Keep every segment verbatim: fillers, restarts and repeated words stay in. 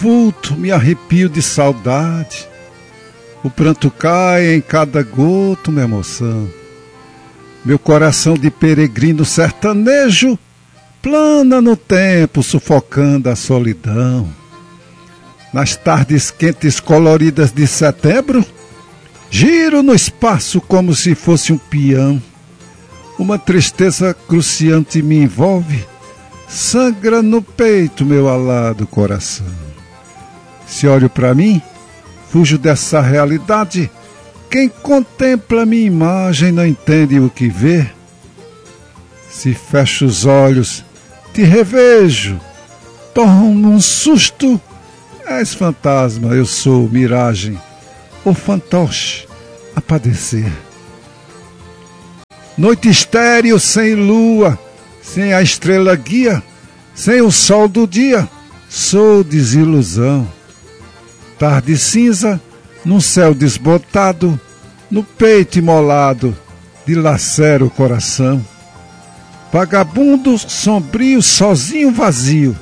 vulto, me arrepio de saudade. O pranto cai em cada gota, uma emoção. Meu coração de peregrino sertanejo plana no tempo, sufocando a solidão. Nas tardes quentes coloridas de setembro, giro no espaço como se fosse um peão. Uma tristeza cruciante me envolve, sangra no peito meu alado coração. Se olho para mim, fujo dessa realidade. Quem contempla minha imagem não entende o que vê. Se fecho os olhos, te revejo, tomo um susto. És fantasma, eu sou miragem, ou fantoche a padecer. Noite estéril sem lua, sem a estrela guia, sem o sol do dia, sou desilusão. Tarde cinza, num céu desbotado, no peito imolado, dilacera o coração. Vagabundo sombrio, sozinho vazio,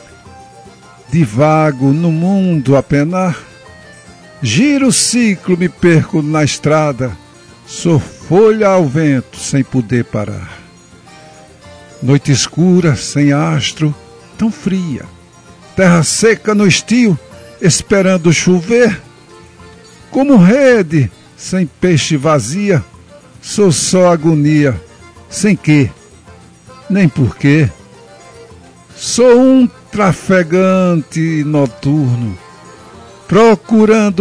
divago no mundo a penar. Giro o ciclo, me perco na estrada, sou folha ao vento sem poder parar. Noite escura, sem astro, tão fria, terra seca no estio, esperando chover. Como rede, sem peixe vazia, sou só agonia, sem quê, nem porquê. Sou um trafegante noturno, procurando